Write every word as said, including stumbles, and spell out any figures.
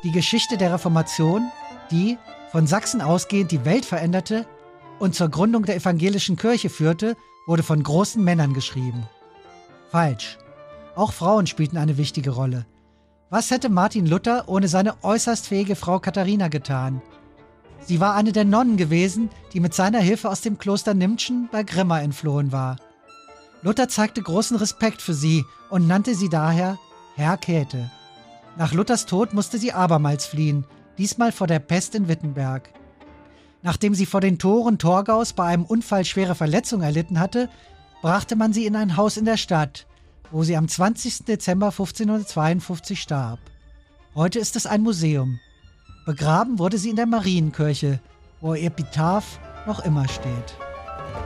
Die Geschichte der Reformation, die, von Sachsen ausgehend, die Welt veränderte und zur Gründung der evangelischen Kirche führte, wurde von großen Männern geschrieben. Falsch. Auch Frauen spielten eine wichtige Rolle. Was hätte Martin Luther ohne seine äußerst fähige Frau Katharina getan? Sie war eine der Nonnen gewesen, die mit seiner Hilfe aus dem Kloster Nimptschen bei Grimma entflohen war. Luther zeigte großen Respekt für sie und nannte sie daher Herr Käthe. Nach Luthers Tod musste sie abermals fliehen, diesmal vor der Pest in Wittenberg. Nachdem sie vor den Toren Torgaus bei einem Unfall schwere Verletzungen erlitten hatte, brachte man sie in ein Haus in der Stadt, wo sie am zwanzigsten Dezember fünfzehnhundertzweiundfünfzig starb. Heute ist es ein Museum. Begraben wurde sie in der Marienkirche, wo ihr Epitaph noch immer steht.